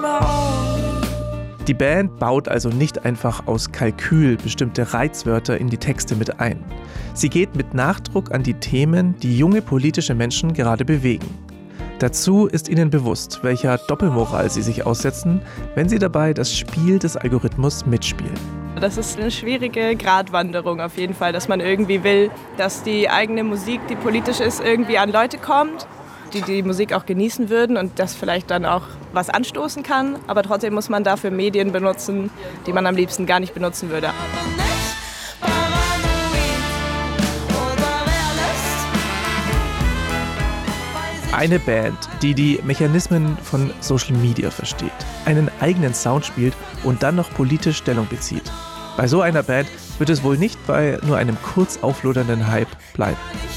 Die Band baut also nicht einfach aus Kalkül bestimmte Reizwörter in die Texte mit ein. Sie geht mit Nachdruck an die Themen, die junge politische Menschen gerade bewegen. Dazu ist ihnen bewusst, welcher Doppelmoral sie sich aussetzen, wenn sie dabei das Spiel des Algorithmus mitspielen. Das ist eine schwierige Gratwanderung auf jeden Fall, dass man irgendwie will, dass die eigene Musik, die politisch ist, irgendwie an Leute kommt, die die Musik auch genießen würden und das vielleicht dann auch was anstoßen kann. Aber trotzdem muss man dafür Medien benutzen, die man am liebsten gar nicht benutzen würde. Eine Band, die die Mechanismen von Social Media versteht, einen eigenen Sound spielt und dann noch politisch Stellung bezieht. Bei so einer Band wird es wohl nicht bei nur einem kurz auflodernden Hype bleiben.